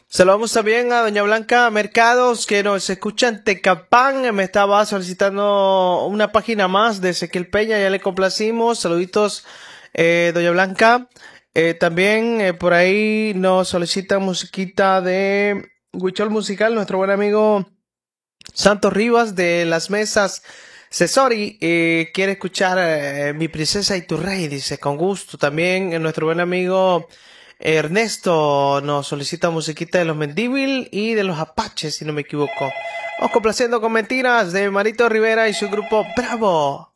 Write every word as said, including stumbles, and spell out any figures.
Saludamos también a doña Blanca Mercados, que nos escucha en Tecapán. Me estaba solicitando una página más de Ezequiel Peña, ya le complacimos. Saluditos, eh, doña Blanca. Eh, también eh, por ahí nos solicita musiquita de Huichol Musical, nuestro buen amigo Santos Rivas de Las Mesas. Cesori eh, quiere escuchar eh, Mi Princesa y tu Rey, dice, con gusto. También eh, nuestro buen amigo Ernesto nos solicita musiquita de los Mendívil y de los Apaches, si no me equivoco. Vamos complaciendo con mentiras de Marito Rivera y su grupo Bravo.